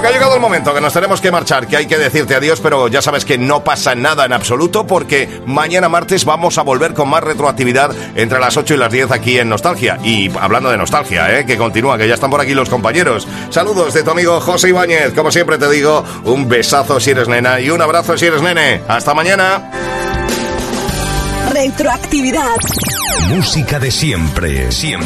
que ha llegado el momento, que nos tenemos que marchar, que hay que decirte adiós, pero ya sabes que no pasa nada en absoluto, porque mañana martes vamos a volver con más retroactividad entre las 8 y las 10 aquí en Nostalgia. Y hablando de nostalgia, que continúa, que ya están por aquí los compañeros. Saludos de tu amigo José Ibáñez. Como siempre te digo, un besazo si eres nena y un abrazo si eres nene. ¡Hasta mañana! Retroactividad. Música de siempre.